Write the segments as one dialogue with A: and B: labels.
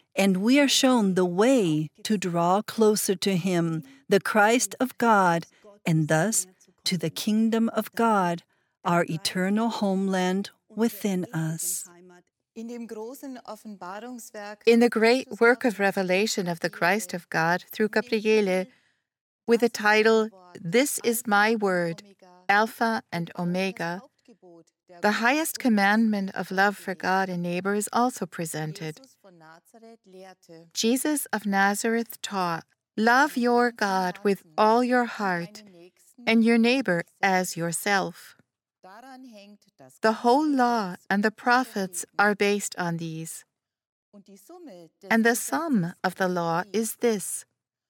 A: and we are shown the way to draw closer to Him, the Christ of God, and thus to the kingdom of God, our eternal homeland within us.
B: In the great work of revelation of the Christ of God through Gabriele, with the title, "This is my word, Alpha and Omega," the highest commandment of love for God and neighbor is also presented. Jesus of Nazareth taught, "Love your God with all your heart and your neighbor as yourself." The whole law and the prophets are based on these. And the sum of the law is this: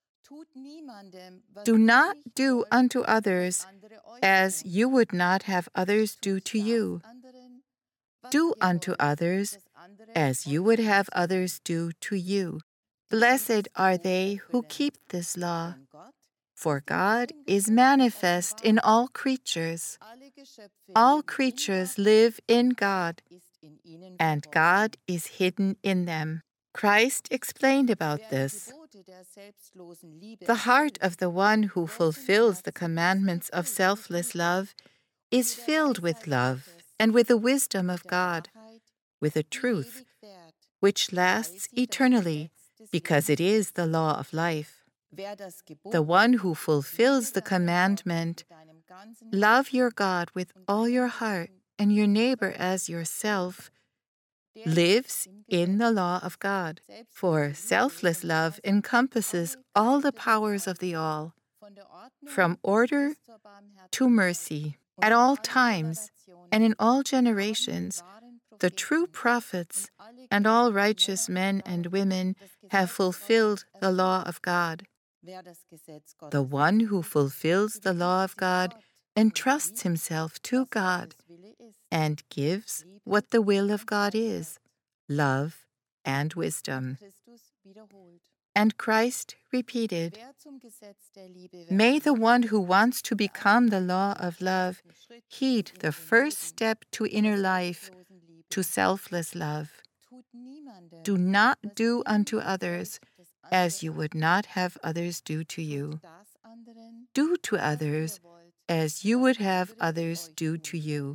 B: do not do unto others as you would not have others do to you. Do unto others as you would have others do to you. Blessed are they who keep this law, for God is manifest in all creatures. All creatures live in God, and God is hidden in them. Christ explained about this. The heart of the one who fulfills the commandments of selfless love is filled with love and with the wisdom of God, with a truth which lasts eternally, because it is the law of life. The one who fulfills the commandment, "Love your God with all your heart and your neighbor as yourself," lives in the law of God. For selfless love encompasses all the powers of the all, from order to mercy. At all times and in all generations, the true prophets and all righteous men and women have fulfilled the law of God. The one who fulfills the law of God entrusts himself to God and gives what the will of God is, love and wisdom. And Christ repeated, "May the one who wants to become the law of love heed the first step to inner life, to selfless love. Do not do unto others as you would not have others do to you. Do to others as you would have others do to you."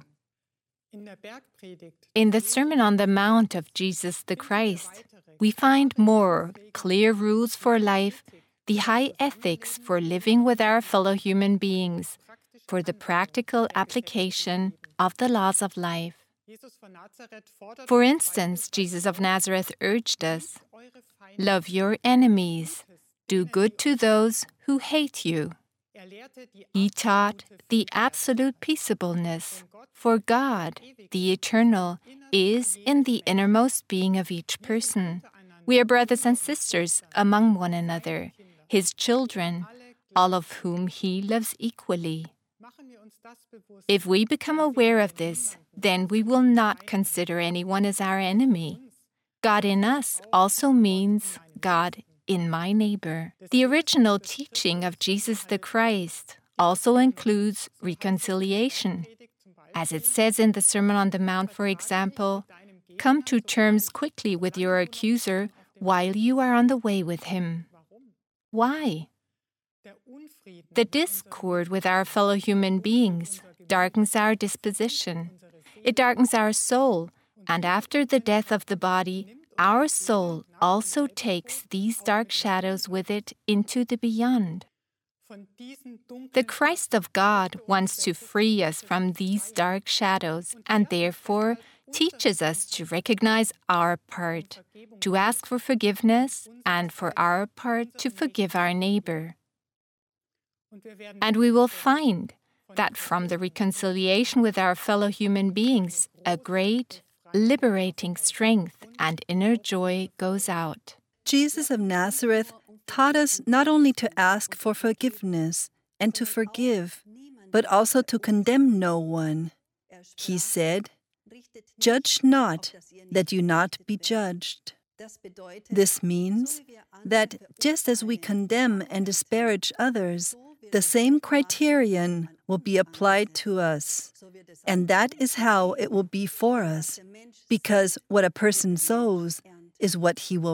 C: In the Sermon on the Mount of Jesus the Christ, we find more clear rules for life, the high ethics for living with our fellow human beings, for the practical application of the laws of life. For instance, Jesus of Nazareth urged us, "Love your enemies, do good to those who hate you." He taught the absolute peaceableness, for God, the eternal, is in the innermost being of each person. We are brothers and sisters among one another, His children, all of whom He loves equally. If we become aware of this, then we will not consider anyone as our enemy. God in us also means God in my neighbor. The original teaching of Jesus the Christ also includes reconciliation. As it says in the Sermon on the Mount, for example, "Come to terms quickly with your accuser while you are on the way with him." Why? The discord with our fellow human beings darkens our disposition. It darkens our soul, and after the death of the body, our soul also takes these dark shadows with it into the beyond. The Christ of God wants to free us from these dark shadows and therefore teaches us to recognize our part, to ask for forgiveness, and for our part to forgive our neighbor. And we will find that from the reconciliation with our fellow human beings, a great, liberating strength and inner joy goes out.
A: Jesus of Nazareth taught us not only to ask for forgiveness and to forgive, but also to condemn no one. He said, "Judge not, that you not be judged." This means that just as we condemn and disparage others, the same criterion will be applied to us. And that is how it will be for us, because what a person sows is what he will